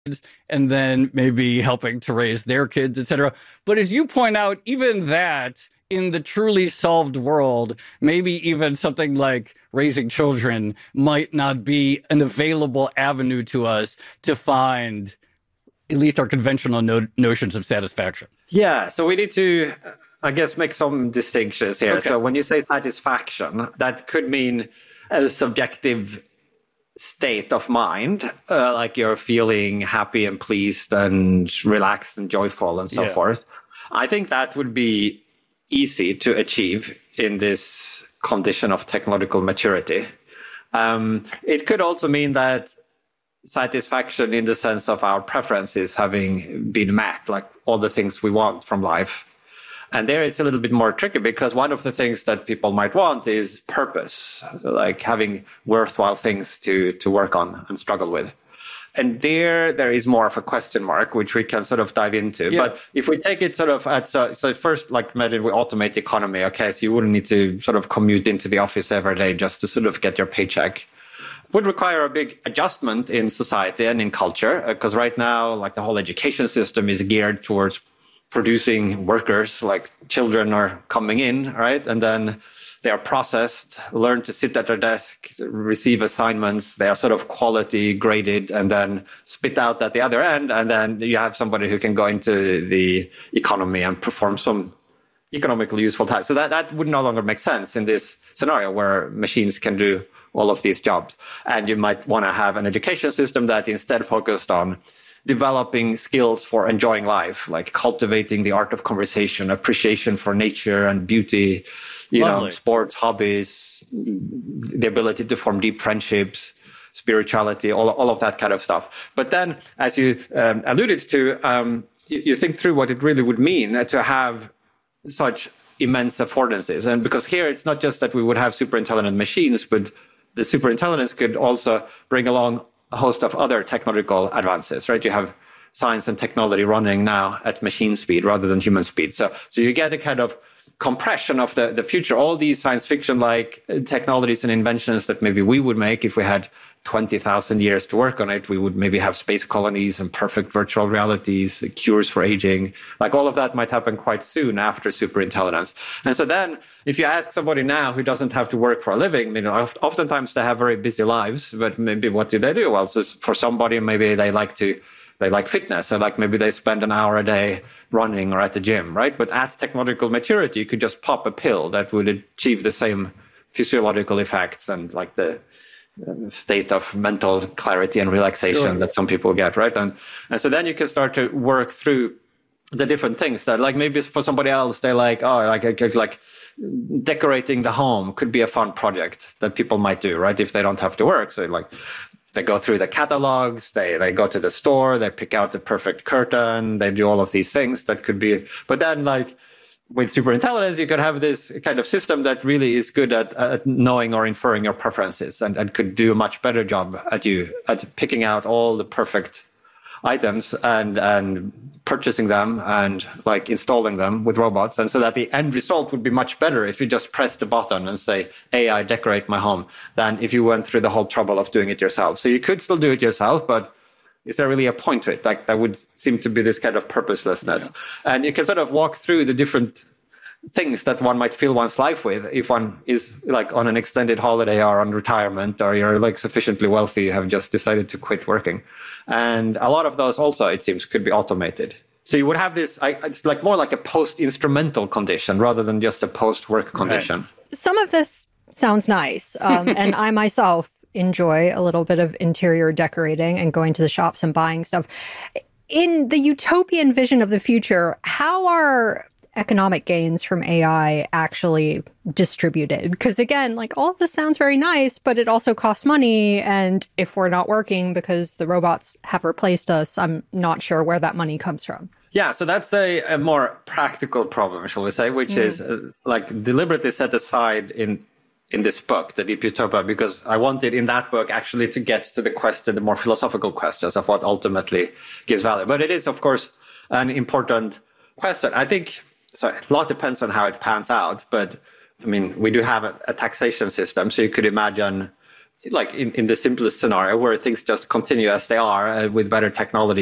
and then maybe helping to raise their kids, etc. But as you point out, even that in the truly solved world, maybe even something like raising children might not be an available avenue to us to find at least our conventional notions of satisfaction. Yeah, so we need to, I guess, make some distinctions here. Okay. So when you say satisfaction, that could mean a subjective state of mind, like you're feeling happy and pleased and relaxed and joyful and so forth. I think that would be easy to achieve in this condition of technological maturity. It could also mean that satisfaction in the sense of our preferences having been met, like all the things we want from life. And there it's a little bit more tricky because one of the things that people might want is purpose, like having worthwhile things to work on and struggle with. And there is more of a question mark, which we can sort of dive into. Yeah. But if we take it sort of at, so first, like, imagine we automate the economy. Okay, so you wouldn't need to sort of commute into the office every day just to sort of get your paycheck. Would require a big adjustment in society and in culture, because right now, like, the whole education system is geared towards producing workers, like children are coming in, right? And then they are processed, learn to sit at their desk, receive assignments. They are sort of quality graded and then spit out at the other end. And then you have somebody who can go into the economy and perform some economically useful tasks. So that would no longer make sense in this scenario where machines can do all of these jobs. And you might want to have an education system that instead focused on developing skills for enjoying life, like cultivating the art of conversation, appreciation for nature and beauty, you know, sports, hobbies, the ability to form deep friendships, spirituality, all of that kind of stuff. But then, as you alluded to, you think through what it really would mean to have such immense affordances. And because here it's not just that we would have super intelligent machines, but the super intelligence could also bring along a host of other technological advances, right? You have science and technology running now at machine speed rather than human speed. So you get a kind of compression of the future. All these science fiction-like technologies and inventions that maybe we would make if we had 20,000 years to work on it. We would maybe have space colonies and perfect virtual realities, cures for aging. Like, all of that might happen quite soon after superintelligence. And so then if you ask somebody now who doesn't have to work for a living, you know, oftentimes they have very busy lives, but maybe what do they do? Well, so for somebody, maybe they like fitness. So like maybe they spend an hour a day running or at the gym, right? But at technological maturity, you could just pop a pill that would achieve the same physiological effects and like the state of mental clarity and relaxation that some people get, right? And so then you can start to work through the different things that, like, maybe for somebody else, they like decorating the home could be a fun project that people might do, right? If they don't have to work. So like, they go through the catalogs, they go to the store, they pick out the perfect curtain, they do all of these things that could be, but then like with superintelligence, you could have this kind of system that really is good at knowing or inferring your preferences and could do a much better job at picking out all the perfect items and purchasing them and like installing them with robots. And so that the end result would be much better if you just press the button and say, AI, decorate my home, than if you went through the whole trouble of doing it yourself. So you could still do it yourself, but is there really a point to it? Like, that would seem to be this kind of purposelessness. Yeah. And you can sort of walk through the different things that one might fill one's life with if one is like on an extended holiday or on retirement, or you're like sufficiently wealthy, you have just decided to quit working. And a lot of those also, it seems, could be automated. So you would have this, it's like more like a post-instrumental condition rather than just a post-work condition. Right. Some of this sounds nice. And I myself enjoy a little bit of interior decorating and going to the shops and buying stuff. In the utopian vision of the future, how are economic gains from AI actually distributed? Because again, like, all of this sounds very nice, but it also costs money. And if we're not working because the robots have replaced us, I'm not sure where that money comes from. Yeah, so that's a more practical problem, shall we say, which is like deliberately set aside in this book, The Deep Utopia, because I wanted in that book actually to get to the more philosophical questions of what ultimately gives value. But it is, of course, an important question. I think, so a lot depends on how it pans out, but I mean, we do have a taxation system, so you could imagine like in the simplest scenario where things just continue as they are with better technology